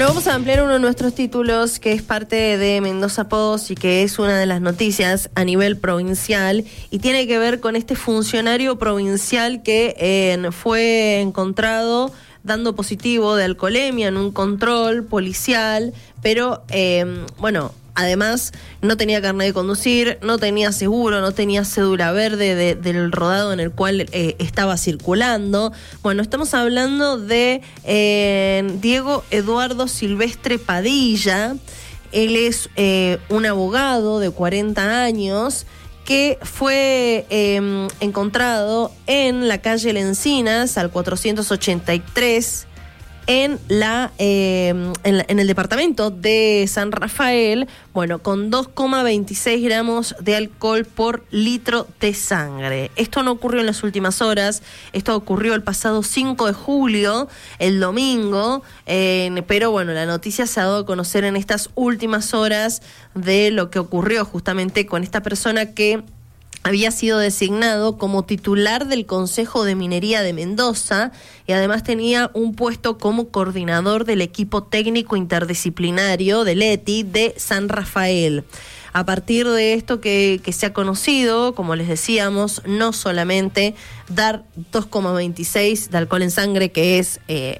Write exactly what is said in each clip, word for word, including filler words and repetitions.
Bueno, vamos a ampliar uno de nuestros títulos, que es parte de Mendoza Post y que es una de las noticias a nivel provincial y tiene que ver con este funcionario provincial que eh, fue encontrado dando positivo de alcoholemia en un control policial, pero eh, bueno, además no tenía carnet de conducir, no tenía seguro, no tenía cédula verde de, del rodado en el cual eh, estaba circulando. Bueno, estamos hablando de eh, Diego Eduardo Silvestre Padilla. Él es eh, un abogado de cuarenta años que fue eh, encontrado en la calle Lencinas, al cuatrocientos ochenta y tres, en la, eh, en la en el departamento de San Rafael, bueno, con dos coma veintiséis gramos de alcohol por litro de sangre. Esto no ocurrió en las últimas horas, esto ocurrió el pasado cinco de julio, el domingo, eh, pero bueno, la noticia se ha dado a conocer en estas últimas horas de lo que ocurrió justamente con esta persona que había sido designado como titular del Consejo de Minería de Mendoza y además tenía un puesto como coordinador del equipo técnico interdisciplinario del E T I de San Rafael. A partir de esto que, que se ha conocido, como les decíamos, no solamente dar dos coma veintiséis de alcohol en sangre, que es eh,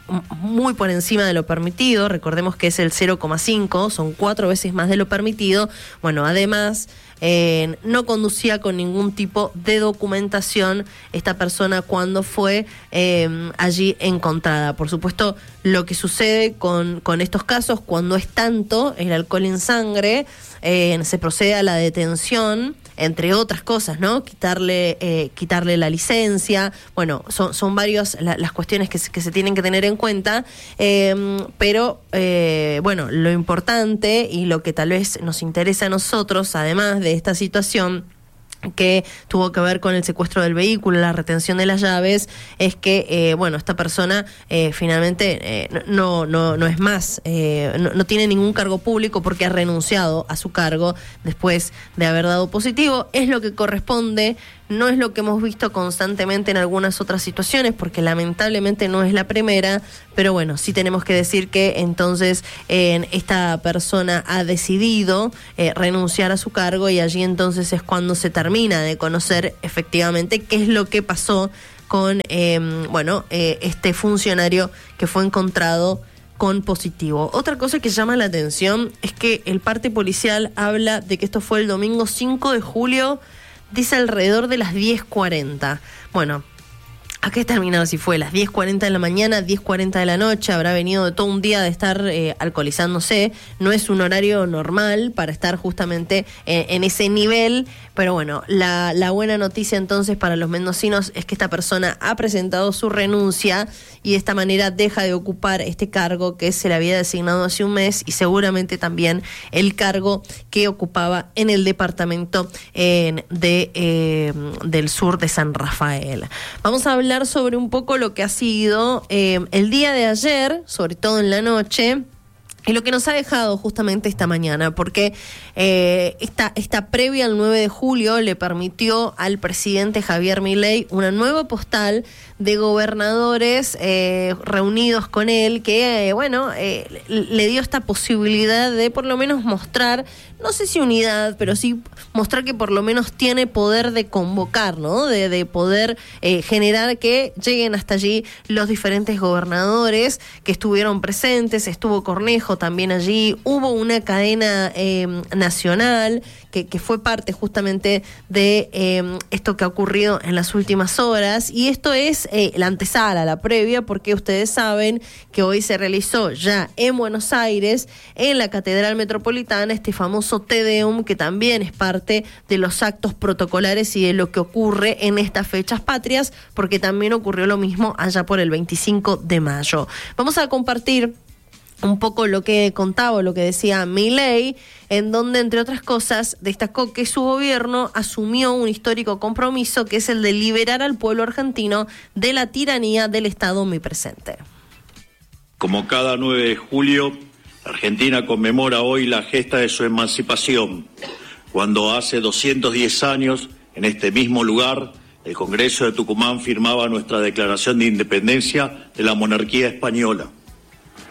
muy por encima de lo permitido, recordemos que es el cero coma cinco, son cuatro veces más de lo permitido. Bueno, además Eh, no conducía con ningún tipo de documentación esta persona cuando fue eh, allí encontrada. Por supuesto, lo que sucede con, con estos casos, cuando es tanto el alcohol en sangre, eh, se procede a la detención, entre otras cosas, ¿no? Quitarle, eh, quitarle la licencia. Bueno, son, son varias la, las cuestiones que se, que se tienen que tener en cuenta, eh, pero eh, bueno, lo importante y lo que tal vez nos interesa a nosotros, además de esta situación que tuvo que ver con el secuestro del vehículo, la retención de las llaves, es que, eh, bueno, esta persona eh, finalmente eh, no, no, no es más, eh, no, no tiene ningún cargo público porque ha renunciado a su cargo después de haber dado positivo. Es lo que corresponde, no es lo que hemos visto constantemente en algunas otras situaciones, porque lamentablemente no es la primera, pero bueno, sí tenemos que decir que entonces eh, esta persona ha decidido eh, renunciar a su cargo y allí entonces es cuando se termina de conocer efectivamente qué es lo que pasó con eh, bueno eh, este funcionario que fue encontrado con positivo. Otra cosa que llama la atención es que el parte policial habla de que esto fue el domingo cinco de julio, dice alrededor de las diez cuarenta. Bueno, ¿a qué terminado? Si fue las diez cuarenta de la mañana, diez cuarenta de la noche, habrá venido de todo un día de estar eh, alcoholizándose. No es un horario normal para estar justamente eh, en ese nivel, pero bueno, la, la buena noticia entonces para los mendocinos es que esta persona ha presentado su renuncia y de esta manera deja de ocupar este cargo que se le había designado hace un mes y seguramente también el cargo que ocupaba en el departamento eh, de, eh, del sur de San Rafael. Vamos a hablar sobre un poco lo que ha sido eh, el día de ayer, sobre todo en la noche, y lo que nos ha dejado justamente esta mañana, porque eh, esta, esta previa al nueve de julio le permitió al presidente Javier Milei una nueva postal de gobernadores eh, reunidos con él, que eh, bueno, eh, le dio esta posibilidad de por lo menos mostrar, no sé si unidad, pero sí mostrar que por lo menos tiene poder de convocar, ¿no? De, de poder eh, generar que lleguen hasta allí los diferentes gobernadores que estuvieron presentes. Estuvo Cornejo también allí, hubo una cadena eh, nacional que, que fue parte justamente de eh, esto que ha ocurrido en las últimas horas, y esto es eh, la antesala, la previa, porque ustedes saben que hoy se realizó ya en Buenos Aires, en la Catedral Metropolitana, este famoso Te Deum, que también es parte de los actos protocolares y de lo que ocurre en estas fechas patrias, porque también ocurrió lo mismo allá por el veinticinco de mayo. Vamos a compartir un poco lo que contaba, lo que decía Milei, en donde, entre otras cosas, destacó que su gobierno asumió un histórico compromiso, que es el de liberar al pueblo argentino de la tiranía del Estado omnipresente. Como cada nueve de julio, Argentina conmemora hoy la gesta de su emancipación, cuando hace doscientos diez años, en este mismo lugar, el Congreso de Tucumán firmaba nuestra declaración de independencia de la monarquía española.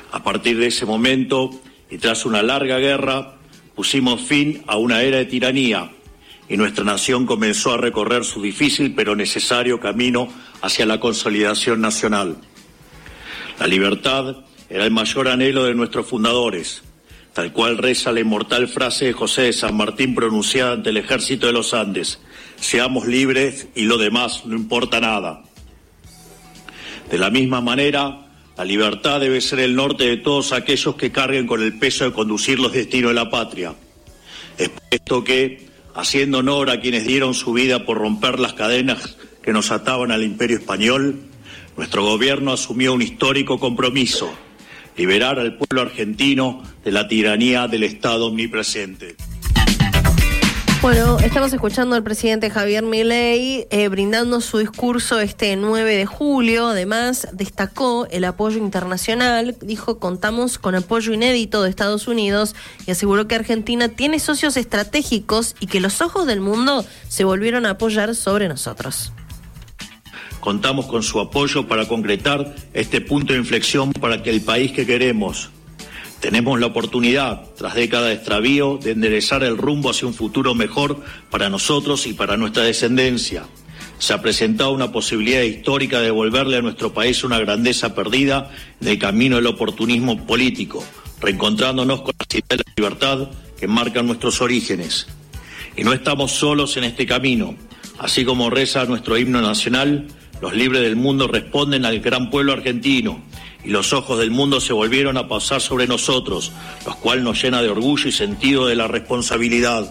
A partir de ese momento, y tras una larga guerra, pusimos fin a una era de tiranía y nuestra nación comenzó a recorrer su difícil pero necesario camino hacia la consolidación nacional. La libertad era el mayor anhelo de nuestros fundadores, tal cual reza la inmortal frase de José de San Martín pronunciada ante el ejército de los Andes: seamos libres y lo demás no importa nada. De la misma manera, la libertad debe ser el norte de todos aquellos que carguen con el peso de conducir los destinos de la patria. Es por esto que, haciendo honor a quienes dieron su vida por romper las cadenas que nos ataban al Imperio Español, nuestro gobierno asumió un histórico compromiso: liberar al pueblo argentino de la tiranía del Estado omnipresente. Bueno, estamos escuchando al presidente Javier Milei eh, brindando su discurso este nueve de julio. Además, destacó el apoyo internacional. Dijo: contamos con apoyo inédito de Estados Unidos, y aseguró que Argentina tiene socios estratégicos y que los ojos del mundo se volvieron a apoyar sobre nosotros. Contamos con su apoyo para concretar este punto de inflexión para que el país que queremos. Tenemos la oportunidad, tras décadas de extravío, de enderezar el rumbo hacia un futuro mejor para nosotros y para nuestra descendencia. Se ha presentado una posibilidad histórica de devolverle a nuestro país una grandeza perdida en el camino del oportunismo político, reencontrándonos con las ideas de la libertad que marcan nuestros orígenes. Y no estamos solos en este camino. Así como reza nuestro himno nacional, los libres del mundo responden al gran pueblo argentino, y los ojos del mundo se volvieron a pasar sobre nosotros, lo cual nos llena de orgullo y sentido de la responsabilidad.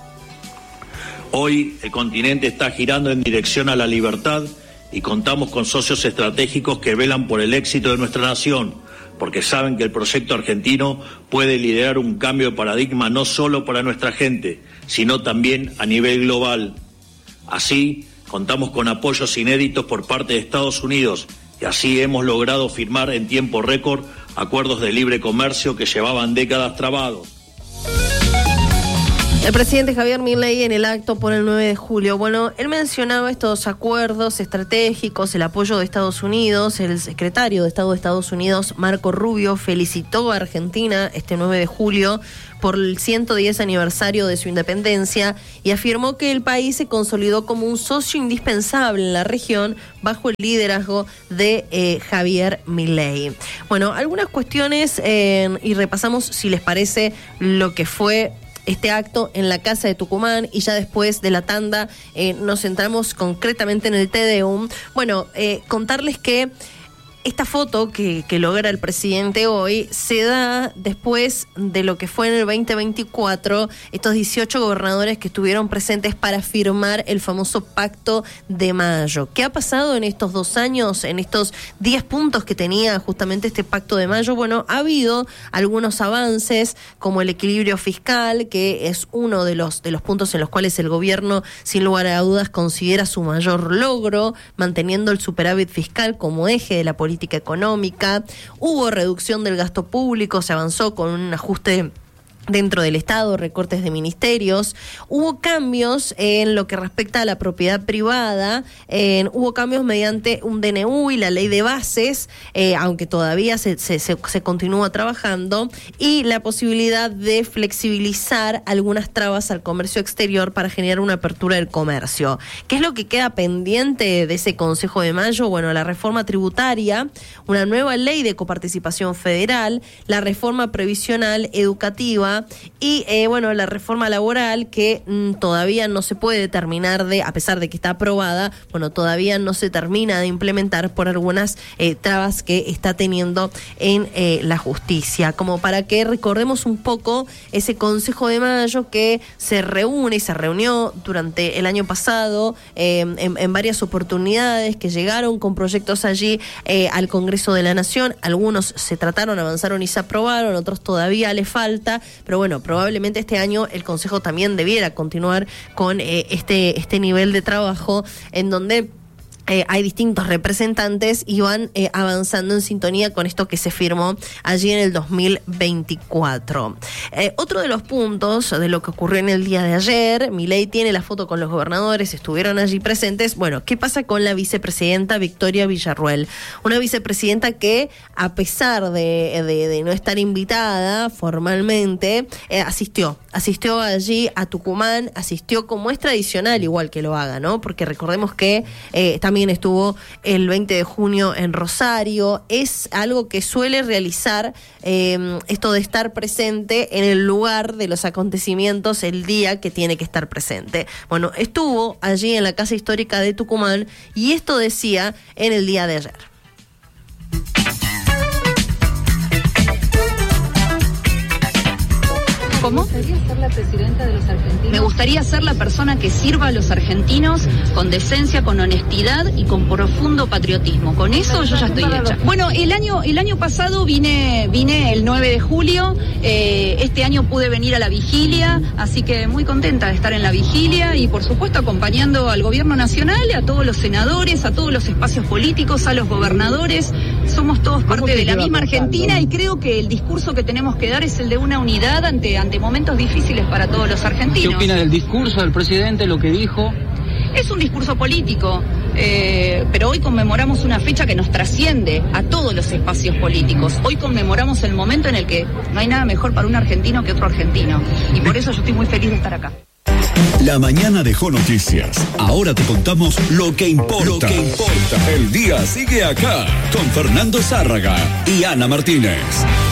Hoy el continente está girando en dirección a la libertad y contamos con socios estratégicos que velan por el éxito de nuestra nación, porque saben que el proyecto argentino puede liderar un cambio de paradigma no solo para nuestra gente, sino también a nivel global. Así, contamos con apoyos inéditos por parte de Estados Unidos, y así hemos logrado firmar en tiempo récord acuerdos de libre comercio que llevaban décadas trabados. El presidente Javier Milei en el acto por el nueve de julio, bueno, él mencionaba estos acuerdos estratégicos, el apoyo de Estados Unidos. El secretario de Estado de Estados Unidos, Marco Rubio, felicitó a Argentina este nueve de julio por el ciento diez aniversario de su independencia y afirmó que el país se consolidó como un socio indispensable en la región bajo el liderazgo de eh, Javier Milei. Bueno, algunas cuestiones eh, y repasamos, si les parece, lo que fue este acto en la Casa de Tucumán, y ya después de la tanda eh, nos centramos concretamente en el Te Deum. Bueno, eh, contarles que esta foto que, que logra el presidente hoy se da después de lo que fue en el veinte veinticuatro, estos dieciocho gobernadores que estuvieron presentes para firmar el famoso Pacto de Mayo. ¿Qué ha pasado en estos dos años, en estos diez puntos que tenía justamente este Pacto de Mayo? Bueno, ha habido algunos avances, como el equilibrio fiscal, que es uno de los, de los puntos en los cuales el gobierno, sin lugar a dudas, considera su mayor logro, manteniendo el superávit fiscal como eje de la política económica. Hubo reducción del gasto público, se avanzó con un ajuste dentro del Estado, recortes de ministerios. Hubo cambios en lo que respecta a la propiedad privada, eh, hubo cambios mediante un D N U y la ley de bases, eh, aunque todavía se, se, se, se continúa trabajando, y la posibilidad de flexibilizar algunas trabas al comercio exterior para generar una apertura del comercio. ¿Qué es lo que queda pendiente de ese Consejo de Mayo? Bueno, la reforma tributaria, una nueva ley de coparticipación federal, la reforma previsional, educativa, y eh, bueno, la reforma laboral, que mm, todavía no se puede terminar de, a pesar de que está aprobada, bueno, todavía no se termina de implementar por algunas eh, trabas que está teniendo en eh, la justicia. Como para que recordemos un poco ese Consejo de Mayo que se reúne y se reunió durante el año pasado eh, en, en varias oportunidades, que llegaron con proyectos allí eh, al Congreso de la Nación. Algunos se trataron, avanzaron y se aprobaron, otros todavía le falta. Pero bueno, probablemente este año el Consejo también debiera continuar con eh, este, este nivel de trabajo en donde Eh, hay distintos representantes y van eh, avanzando en sintonía con esto que se firmó allí en el dos mil veinticuatro. Eh, otro de los puntos de lo que ocurrió en el día de ayer, Milei tiene la foto con los gobernadores, estuvieron allí presentes. Bueno, ¿qué pasa con la vicepresidenta Victoria Villarruel? Una vicepresidenta que, a pesar de, de, de no estar invitada formalmente, eh, asistió, asistió allí a Tucumán, asistió como es tradicional, igual que lo haga, ¿no? Porque recordemos que eh, también estuvo el veinte de junio en Rosario. Es algo que suele realizar, eh, esto de estar presente en el lugar de los acontecimientos el día que tiene que estar presente. Bueno, estuvo allí en la Casa Histórica de Tucumán y esto decía en el día de ayer. ¿Cómo? ¿Me gustaría ser la presidenta de los argentinos? Me gustaría ser la persona que sirva a los argentinos con decencia, con honestidad y con profundo patriotismo. Con eso yo ya estoy hecha. Bueno, el año el año pasado vine vine el nueve de julio, eh, este año pude venir a la vigilia, así que muy contenta de estar en la vigilia y por supuesto acompañando al gobierno nacional, a todos los senadores, a todos los espacios políticos, a los gobernadores. Somos todos parte de la misma Argentina y creo que el discurso que tenemos que dar es el de una unidad ante, ante momentos difíciles para todos los argentinos. ¿Qué opina del discurso del presidente, lo que dijo? Es un discurso político, eh, pero hoy conmemoramos una fecha que nos trasciende a todos los espacios políticos. Hoy conmemoramos el momento en el que no hay nada mejor para un argentino que otro argentino. Y por eso yo estoy muy feliz de estar acá. La mañana dejó noticias. Ahora te contamos lo que importa. Lo que importa. El día sigue acá con Fernando Zárraga y Ana Martínez.